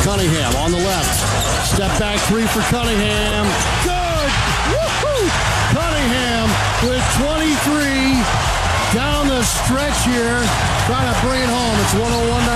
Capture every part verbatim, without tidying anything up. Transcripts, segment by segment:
Cunningham on the left. Step back three for Cunningham. Good! Woo-hoo! Cunningham with twenty-three down the stretch here. Trying to bring it home. It's one oh one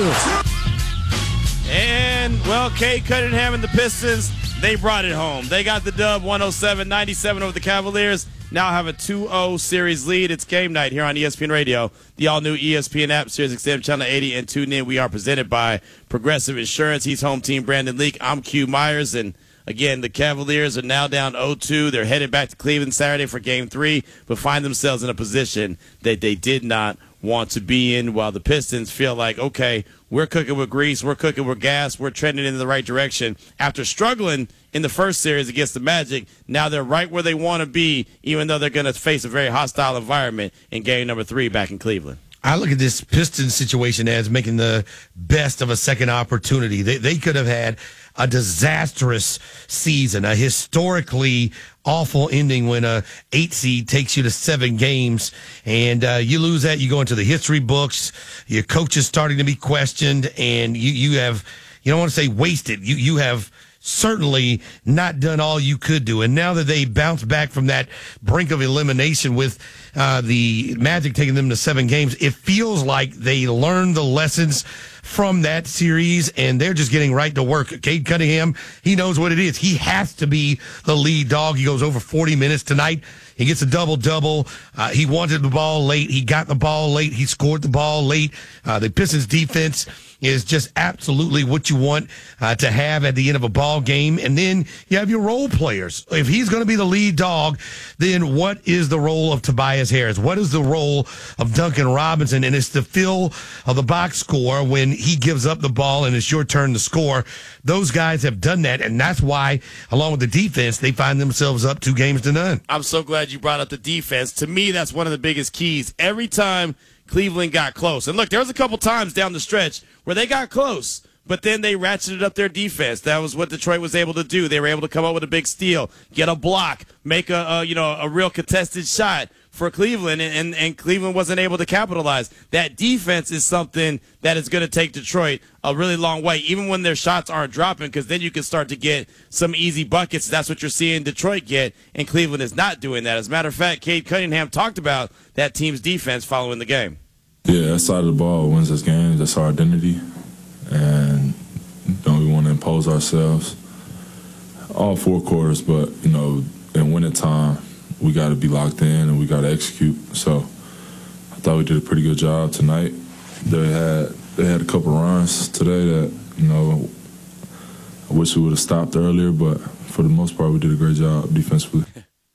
ninety-two. And, well, Cade Cunningham and the Pistons, they brought it home. They got the dub one oh seven ninety-seven over the Cavaliers. Now have a two oh series lead. It's game night here on E S P N Radio, the all-new E S P N app, Sirius X M Channel eighty, and tune in. We are presented by Progressive Insurance. He's home team Brandon Leak. I'm Q Myers, and again, the Cavaliers are now down oh two. They're headed back to Cleveland Saturday for game three, but find themselves in a position that they did not want to be in, while the Pistons feel like, okay, we're cooking with grease, we're cooking with gas, we're trending in the right direction. After struggling in the first series against the Magic, now they're right where they want to be, even though they're going to face a very hostile environment in game number three back in Cleveland. I look at this Pistons situation as making the best of a second opportunity. They they could have had a disastrous season, a historically awful ending when a eight seed takes you to seven games, and uh, you lose that. You go into the history books. Your coach is starting to be questioned, and you you have, you don't want to say wasted. You you have certainly not done all you could do. And now that they bounce back from that brink of elimination with uh, the Magic taking them to seven games, it feels like they learned the lessons from that series, and they're just getting right to work. Cade Cunningham, he knows what it is. He has to be the lead dog. He goes over forty minutes tonight. He gets a double-double. Uh, he wanted the ball late. He got the ball late. He scored the ball late. Uh, the Pistons defense is just absolutely what you want uh, to have at the end of a ball game. And then you have your role players. If he's going to be the lead dog, then what is the role of Tobias Harris? What is the role of Duncan Robinson? And it's the fill of the box score when he gives up the ball and it's your turn to score. Those guys have done that, and that's why, along with the defense, they find themselves up two games to none. I'm so glad you brought up the defense. To me, that's one of the biggest keys. Every time Cleveland got close, and look, there was a couple times down the stretch where they got close, but then they ratcheted up their defense. That was what Detroit was able to do. They were able to come up with a big steal, get a block, make a, a you know a real contested shot for Cleveland, and, and, and Cleveland wasn't able to capitalize. That defense is something that is going to take Detroit a really long way, even when their shots aren't dropping, because then you can start to get some easy buckets. That's what you're seeing Detroit get, and Cleveland is not doing that. As a matter of fact, Cade Cunningham talked about that team's defense following the game. Yeah, that side of the ball wins us games. That's our identity, and you know, we want to impose ourselves all four quarters, but, you know, in winning time, we got to be locked in and we got to execute. So I thought we did a pretty good job tonight. They had they had a couple runs today that, you know, I wish we would have stopped earlier, but for the most part, we did a great job defensively.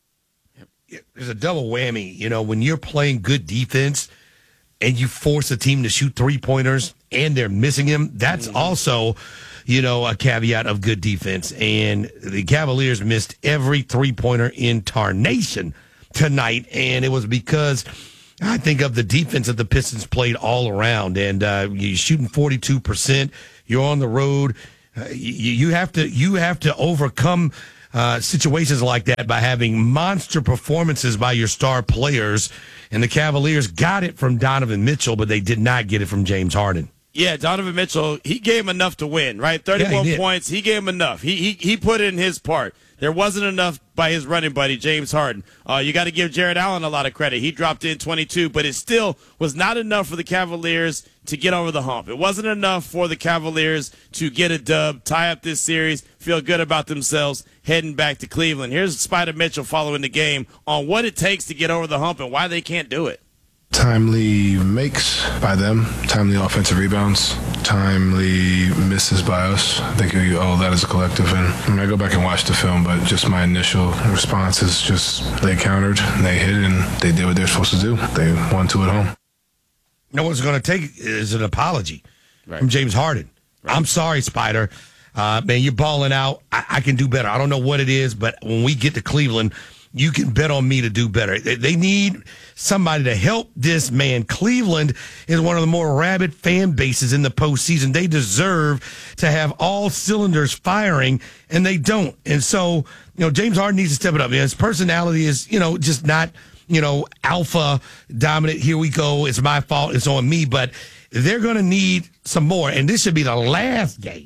There's a double whammy, you know, when you're playing good defense and you force a team to shoot three-pointers and they're missing him, that's mm-hmm. also, you know, a caveat of good defense. And the Cavaliers missed every three-pointer in tarnation tonight, and it was because I think of the defense that the Pistons played all around. And uh, you're shooting forty-two percent. You're on the road. Uh, you, you have to you have to overcome uh, situations like that by having monster performances by your star players. And the Cavaliers got it from Donovan Mitchell, but they did not get it from James Harden. Yeah, Donovan Mitchell, he gave him enough to win, right? thirty-one yeah, he points, he gave him enough. He, he he put in his part. There wasn't enough by his running buddy, James Harden. Uh, you got to give Jared Allen a lot of credit. He dropped in twenty-two, but it still was not enough for the Cavaliers to get over the hump. It wasn't enough for the Cavaliers to get a dub, tie up this series, feel good about themselves, heading back to Cleveland. Here's Spider Mitchell following the game on what it takes to get over the hump and why they can't do it. Timely makes by them, timely offensive rebounds, timely misses by us. I think we owe that as a collective. And I mean, I go back and watch the film, but just my initial response is just they countered, and they hit, and they did what they're supposed to do. They won two at home. No one's going to take is an apology right. from James Harden. Right. I'm sorry, Spider. Uh, man, you're balling out. I, I can do better. I don't know what it is, but when we get to Cleveland, you can bet on me to do better. They, they need somebody to help this man. Cleveland is one of the more rabid fan bases in the postseason. They deserve to have all cylinders firing, and they don't. And so, you know, James Harden needs to step it up. His personality is, you know, just not, you know, alpha dominant. Here we go. It's my fault. It's on me. But they're going to need some more. And this should be the last game.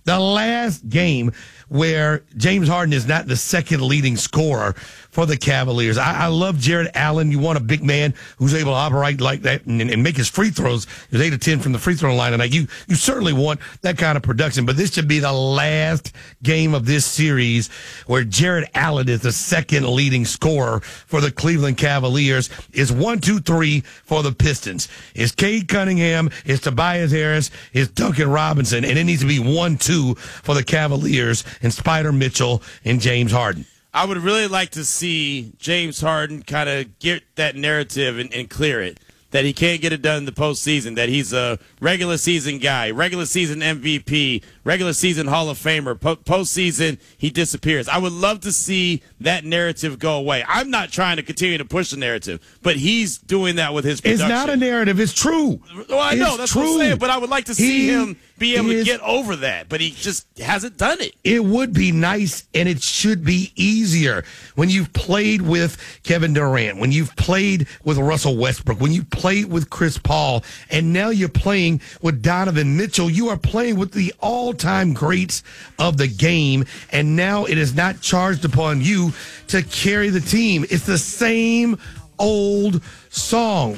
The last game where James Harden is not the second leading scorer for the Cavaliers. I, I love Jared Allen. You want a big man who's able to operate like that and, and make his free throws. He was eight of ten from the free throw line tonight. You, you certainly want that kind of production, but this should be the last game of this series where Jared Allen is the second leading scorer for the Cleveland Cavaliers. It's one, two, three for the Pistons. It's Cade Cunningham, it's Tobias Harris, it's Duncan Robinson, and it needs to be one, two for the Cavaliers and Spider Mitchell and James Harden. I would really like to see James Harden kind of get that narrative and, and clear it, that he can't get it done in the postseason, that he's a regular season guy, regular season M V P, regular season Hall of Famer. Po- postseason, he disappears. I would love to see that narrative go away. I'm not trying to continue to push the narrative, but he's doing that with his production. It's not a narrative. It's true. Well, I know. It's That's true. what I'm saying, but I would like to see He him be able is, to get over that, but he just hasn't done it. It would be nice, and it should be easier when you've played with Kevin Durant, when you've played with Russell Westbrook, when you played with Chris Paul, and now you're playing with Donovan Mitchell. You are playing with the all-time greats of the game, and now it is not charged upon you to carry the team. It's the same old song.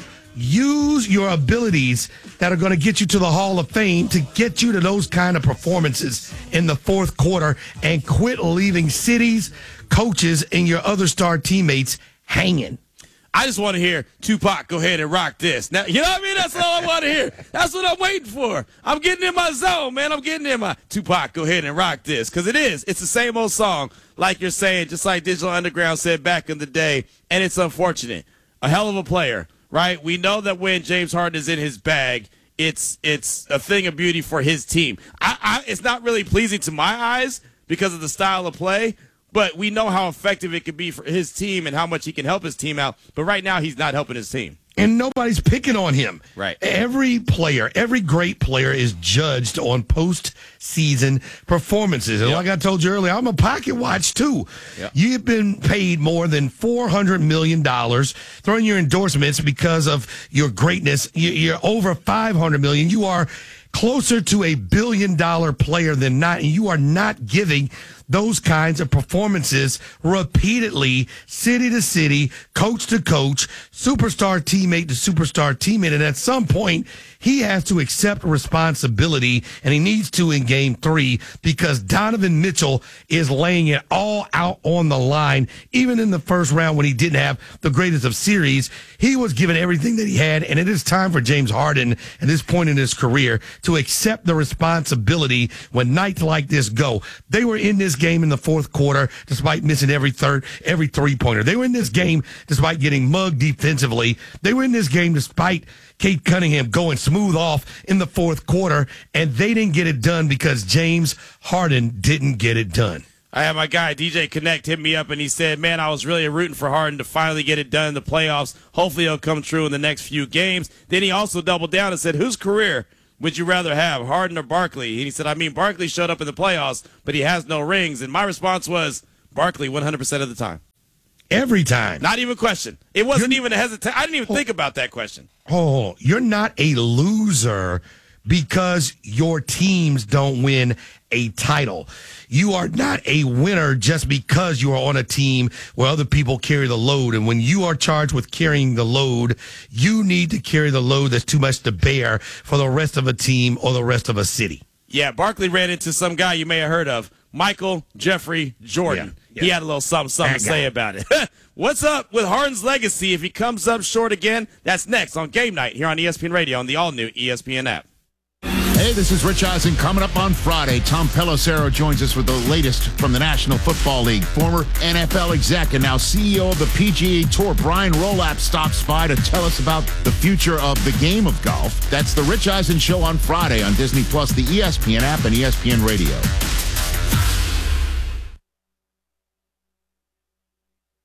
Use your abilities that are going to get you to the Hall of Fame to get you to those kind of performances in the fourth quarter, and quit leaving cities, coaches, and your other star teammates hanging. I just want to hear Tupac go ahead and rock this. Now, you know what I mean? That's all I want to hear. That's what I'm waiting for. I'm getting in my zone, man. I'm getting in my Tupac, go ahead and rock this. Because it is. It's the same old song, like you're saying, just like Digital Underground said back in the day. And it's unfortunate. A hell of a player, right? We know that when James Harden is in his bag, it's it's a thing of beauty for his team. I, I, it's not really pleasing to my eyes because of the style of play, but we know how effective it could be for his team and how much he can help his team out. But right now, he's not helping his team. And nobody's picking on him. Right. Every player, every great player is judged on postseason performances. And yep. like I told you earlier, I'm a pocket watch too. Yep. You've been paid more than four hundred million dollars throwing your endorsements because of your greatness. You're over five hundred million dollars. You are closer to a billion dollar player than not, and you are not giving those kinds of performances repeatedly, city to city, coach to coach, superstar teammate to superstar teammate. And at some point, he has to accept responsibility, and he needs to in game three, because Donovan Mitchell is laying it all out on the line. Even in the first round when he didn't have the greatest of series, he was given everything that he had. And it is time for James Harden at this point in his career to accept the responsibility when nights like this go. They were in this game in the fourth quarter despite missing every third, every three-pointer. They were in this game despite getting mugged defensively. They were in this game despite Cade Cunningham going smooth off in the fourth quarter, and they didn't get it done because James Harden didn't get it done. I had my guy, D J Connect, hit me up, and he said, man, I was really rooting for Harden to finally get it done in the playoffs. Hopefully it'll come true in the next few games. Then he also doubled down and said, whose career would you rather have, Harden or Barkley? And he said, I mean, Barkley showed up in the playoffs, but he has no rings. And my response was, Barkley one hundred percent of the time. Every time. Not even a question. It wasn't You're, even a hesitation. I didn't even oh, think about that question. Oh, you're not a loser because your teams don't win a title. You are not a winner just because you are on a team where other people carry the load. And when you are charged with carrying the load, you need to carry the load that's too much to bear for the rest of a team or the rest of a city. Yeah, Barkley ran into some guy you may have heard of, Michael Jeffrey Jordan. Yeah, yeah. He had a little something, something to say about it. What's up with Harden's legacy if he comes up short again? That's next on Game Night here on E S P N Radio on the all-new E S P N app. Hey, this is Rich Eisen. Coming up on Friday, Tom Pelissero joins us with the latest from the National Football League. Former N F L exec and now C E O of the P G A Tour, Brian Rolapp, stops by to tell us about the future of the game of golf. That's the Rich Eisen Show on Friday on Disney Plus, the E S P N app, and E S P N Radio.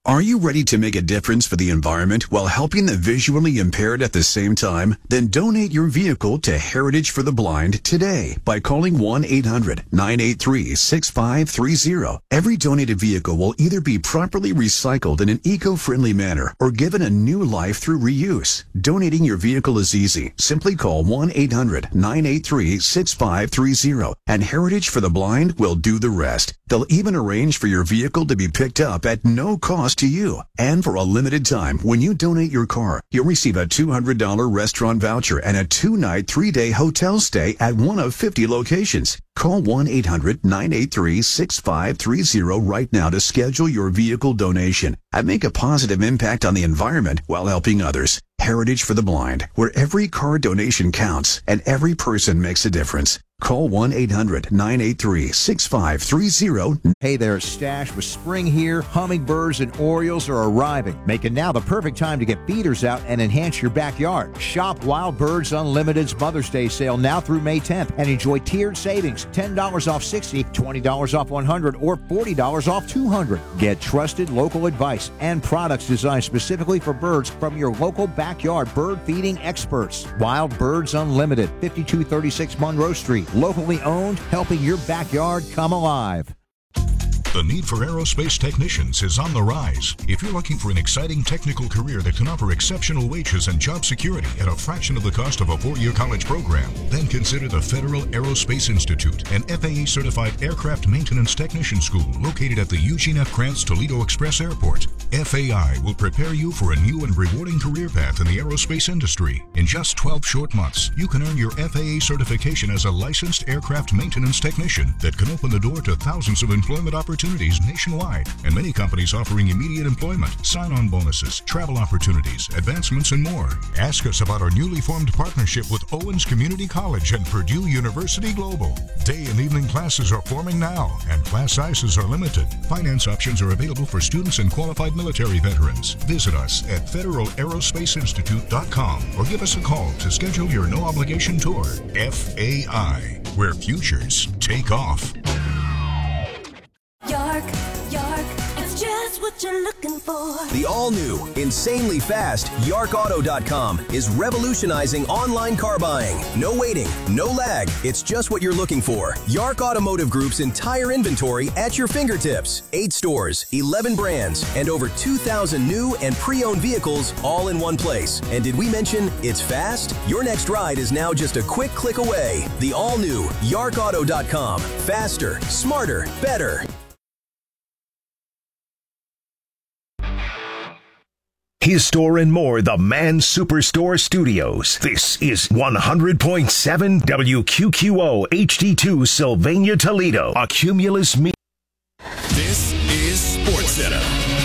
Are you ready to make a difference for the environment while helping the visually impaired at the same time? Then donate your vehicle to Heritage for the Blind today by calling one eight hundred nine eight three six five three zero. Every donated vehicle will either be properly recycled in an eco-friendly manner or given a new life through reuse. Donating your vehicle is easy. Simply call one eight hundred nine eight three six five three zero and Heritage for the Blind will do the rest. They'll even arrange for your vehicle to be picked up at no cost to you. And for a limited time, when you donate your car, you'll receive a two hundred dollars restaurant voucher and a two-night, three-day hotel stay at one of fifty locations. Call one eight hundred nine eight three six five three zero right now to schedule your vehicle donation and make a positive impact on the environment while helping others. Heritage for the Blind, where every car donation counts and every person makes a difference. Call one eight hundred nine eight three six five three zero. Hey there, Stash. With spring here, hummingbirds and orioles are arriving, making now the perfect time to get feeders out and enhance your backyard. Shop Wild Birds Unlimited's Mother's Day sale now through May tenth and enjoy tiered savings, ten dollars off sixty, twenty dollars off one hundred, or forty dollars off two hundred. Get trusted local advice and products designed specifically for birds from your local backyard bird feeding experts. Wild Birds Unlimited, fifty-two thirty-six Monroe Street. Locally owned, helping your backyard come alive. The need for aerospace technicians is on the rise. If you're looking for an exciting technical career that can offer exceptional wages and job security at a fraction of the cost of a four-year college program, then consider the Federal Aerospace Institute, an F A A-certified aircraft maintenance technician school located at the Eugene F. Krantz Toledo Express Airport. F A I will prepare you for a new and rewarding career path in the aerospace industry. In just twelve short months, you can earn your F A A certification as a licensed aircraft maintenance technician that can open the door to thousands of employment opportunities nationwide, and many companies offering immediate employment, sign-on bonuses, travel opportunities, advancements, and more. Ask us about our newly formed partnership with Owens Community College and Purdue University Global. Day and evening classes are forming now, and class sizes are limited. Finance options are available for students and qualified military veterans. Visit us at federal aerospace institute dot com or give us a call to schedule your no-obligation tour. F A I, where futures take off. York, York, it's just what you're looking for. The all-new, insanely fast Yark Auto dot com is revolutionizing online car buying. No waiting, no lag. It's just what you're looking for. Yark Automotive Group's entire inventory at your fingertips. Eight stores, eleven brands, and over two thousand new and pre-owned vehicles all in one place. And did we mention it's fast? Your next ride is now just a quick click away. The all-new Yark Auto dot com. Faster, smarter, better. His Store and More, the Man Superstore Studios. This is one hundred point seven W Q Q O H D two Sylvania, Toledo. A Cumulus Media. This is SportsCenter.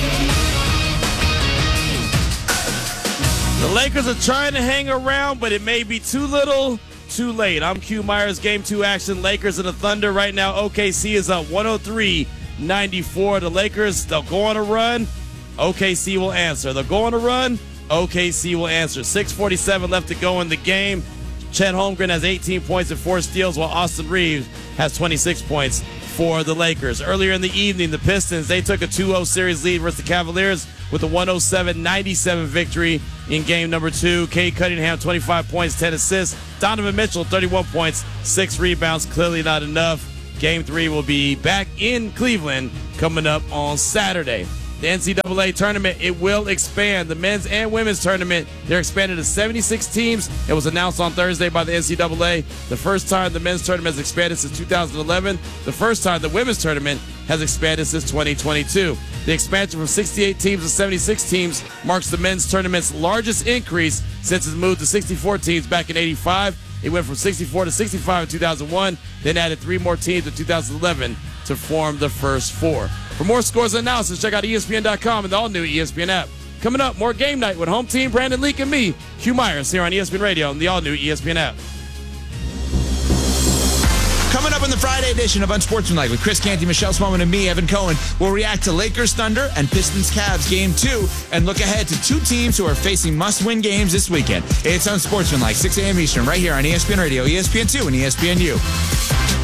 The Lakers are trying to hang around, but it may be too little, too late. I'm Q Myers, Game two action. Lakers and the Thunder right now. O K C is up one oh three ninety-four. The Lakers, they'll go on a run. O K C will answer. They'll go on a run. O K C will answer. six forty-seven left to go in the game. Chet Holmgren has eighteen points and four steals, while Austin Reeves has twenty-six points for the Lakers. Earlier in the evening, the Pistons, they took a two oh series lead versus the Cavaliers with a one oh seven ninety-seven victory in game number two. Cade Cunningham, twenty-five points, ten assists. Donovan Mitchell, thirty-one points, six rebounds. Clearly not enough. Game three will be back in Cleveland coming up on Saturday. The N C double A tournament, it will expand. The men's and women's tournament, they're expanded to seventy-six teams. It was announced on Thursday by the N C double A. The first time the men's tournament has expanded since two thousand eleven. The first time the women's tournament has expanded since twenty twenty-two. The expansion from sixty-eight teams to seventy-six teams marks the men's tournament's largest increase since it moved to sixty-four teams back in eighty-five. It went from sixty-four to sixty-five in two thousand one, then added three more teams in two thousand eleven to form the first four. For more scores and analysis, check out E S P N dot com and the all-new E S P N app. Coming up, more game night with home team Brandon Leak and me, Q Myers, here on E S P N Radio and the all-new E S P N app. Coming up in the Friday edition of Unsportsmanlike with Chris Canty, Michelle Smallman, and me, Evan Cohen, we'll react to Lakers Thunder and Pistons Cavs Game two and look ahead to two teams who are facing must-win games this weekend. It's Unsportsmanlike, six a.m. Eastern, right here on E S P N Radio, E S P N two, and E S P N U.